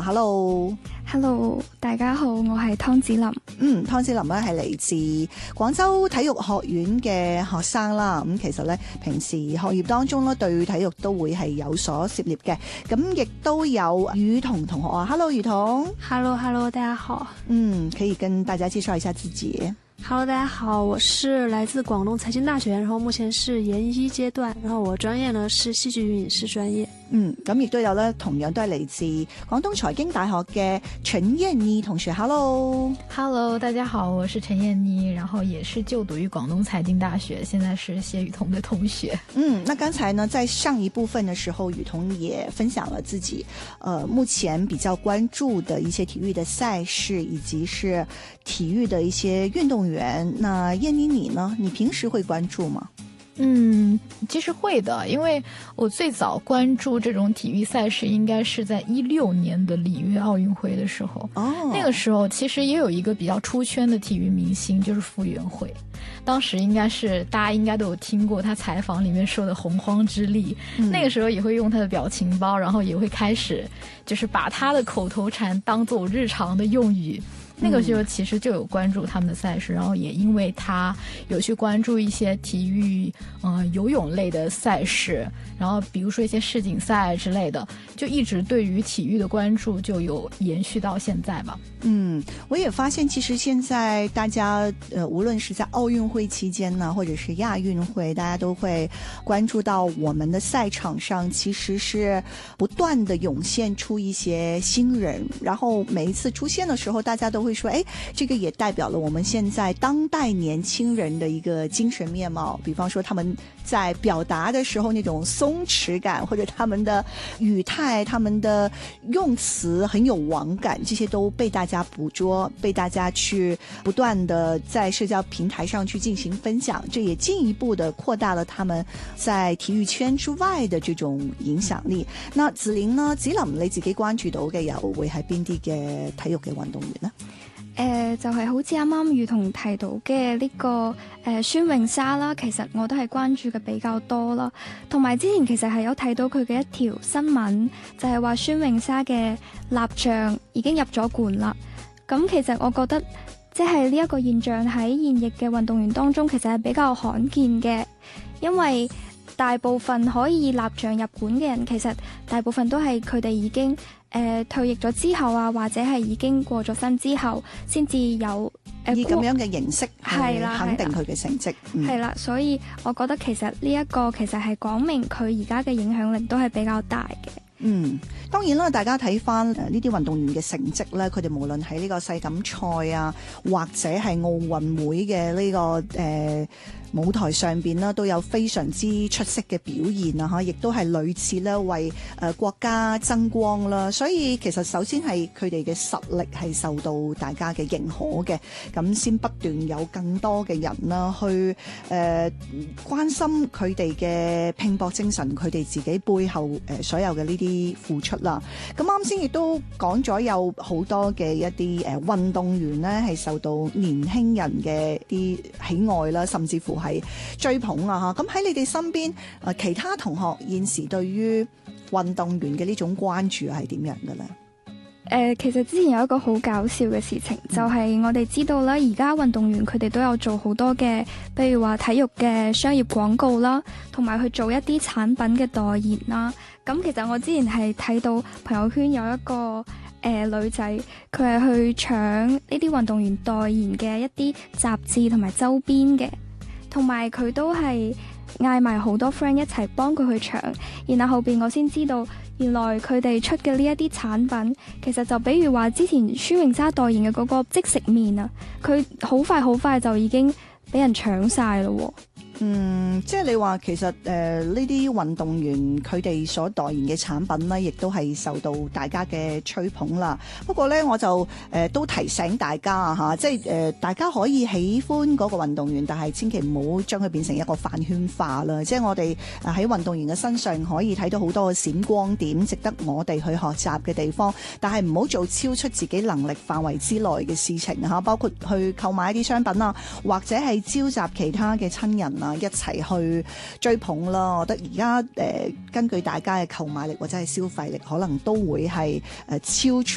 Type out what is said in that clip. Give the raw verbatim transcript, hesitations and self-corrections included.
Hello，Hello， 大家好，我係湯子琳。 嗯，湯子琳咧係嚟自廣州體育學院嘅學生啦。咁其實咧平時學業當中咧對體育都會係有所涉獵嘅。咁亦都有雨桐同學啊。Hello， 雨桐。 Hello，Hello， 大家好。 嗯，可以跟大家介紹一下自己。 Hello， 大家好，我是來自廣東財經大學，然後目前是研一階段，然後我專業呢是戲劇與影視專業。 嗯，咁亦都有咧，同樣都係嚟自廣東財經大學嘅陳燕妮同學。Hello，Hello， 大家好，我是陳燕妮，然後也是就讀於廣東財經大學，現在是謝雨桐的同學。 嗯，那剛才呢，在上一部分的時候，雨桐也分享了自己，呃，目前比較關注的一些體育的賽事，以及是體育的一些運動員。那燕妮你呢？你平時會關注嗎？ 嗯，其實會的，因為我最早關注這種體育賽事應該是在一六年的里約奧運會的時候。哦，那個時候其實也有一個比較出圈的體育明星，就是傅園慧。當時應該是大家應該都有聽過他採訪裡面說的洪荒之力，嗯，那個時候也會用他的表情包，然後也會開始就是把他的口頭禪當作日常的用語。那個時候其實就有關注他們的賽事，然後也因為他有去關注一些體育，呃，游泳類的賽事，然後比如說一些世錦賽之類的，就一直對於體育的關注就有延續到現在吧。 嗯，我也發現其實現在大家，呃，無論是在奧運會期間呢，或者是亞運會，大家都會關注到我們的賽場上其實是不斷的湧現出一些新人，然後每一次出現的時候，大家都會會說，誒，這個也代表了我們現在當代年輕人的一個精神面貌。比方說，他們在表達的時候那種鬆弛感，或者他們的語態、他們的用詞很有網感，這些都被大家捕捉，被大家去不斷的在社交平台上去進行分享。這也進一步的擴大了他們在體育圈之外的這種影響力。那子琳呢？子琳你自己關注到嘅又會係邊啲嘅體育嘅運動員呢？ 誒、呃、就係、是、好似啱啱雨桐提到嘅呢、這個誒、呃、孫穎莎啦，其實我都係關注嘅比較多啦。同埋之前其實係有睇到佢嘅一條新聞，就係、是、話孫穎莎嘅蠟像已經入咗館啦。咁其實我覺得即係呢一個現象喺現役嘅運動員當中其實係比較罕見嘅，因為大部分可以蠟像入館嘅人，其實大部分都係佢哋已經誒、呃、退役咗之後啊，或者係已經過咗身之後，先至有、呃、 以咁樣嘅形式去肯定佢嘅成績。 係啦、嗯，所以我覺得其實呢一個其實係講明佢而家嘅影響力都係比較大嘅。 嗯，當然啦，大家睇翻呢啲運動員嘅成績咧，佢哋無論喺呢個世錦賽啊，或者係奧運會嘅呢、這個誒、呃、舞台上邊啦，都有非常之出色嘅表現啊！嚇，亦都係屢次咧為誒國家爭光啦。所以其實首先係佢哋嘅實力係受到大家嘅認可嘅，咁先不斷有更多嘅人啦去誒、呃、關心佢哋嘅拼搏精神，佢哋自己背後誒所有嘅呢啲啲付出啦，咁啱先亦都講咗有好多嘅一啲誒運動員咧係受到年輕人嘅啲喜愛啦，甚至乎係追捧啊嚇。咁喺你哋身邊誒其他同學現時對於運動員嘅呢種關注係點樣嘅咧？ 誒、呃，其實之前有一個好搞笑嘅事情，嗯、就係、是、我哋知道啦，而家運動員佢哋都有做好多嘅，譬如話體育嘅商業廣告啦，同埋去做一啲產品嘅代言啦。咁其實我之前係睇到朋友圈有一個誒、呃、女仔，佢係去搶呢啲運動員代言嘅一啲雜誌同埋周邊嘅，同埋佢都係嗌埋好多 friend 一齊幫佢去搶。然後後邊我先知道，原來佢哋出嘅呢一啲產品，其實就比如話之前孫穎莎代言嘅嗰個即食麵啊，佢好快好快就已經俾人搶晒咯。 嗯，即係你話其實誒呢啲運動員佢哋所代言嘅產品咧，亦都係受到大家嘅吹捧啦。不過咧，我就誒、呃、都提醒大家啊嚇，即係誒、呃、大家可以喜歡嗰個運動員，但係千祈唔好將佢變成一個飯圈化啦。即係我哋喺運動員嘅身上可以睇到好多嘅閃光點，值得我哋去學習嘅地方，但係唔好做超出自己能力範圍之內嘅事情嚇，包括去購買一啲商品啊，或者係召集其他嘅親人啊，一齊去追捧啦！我覺得而家誒根據大家嘅購買力或者係消費力，可能都會係誒超